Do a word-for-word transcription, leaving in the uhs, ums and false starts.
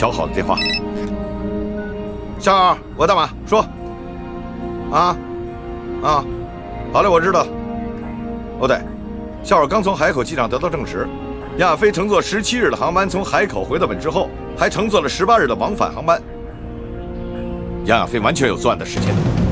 调好了电话。夏儿，我大马说。啊，啊，好嘞，我知道。哦对，夏尔刚从海口机场得到证实，亚飞乘坐十七日的航班从海口回到本市后，还乘坐了十八日的往返航班。杨亚飞完全有作案的时间。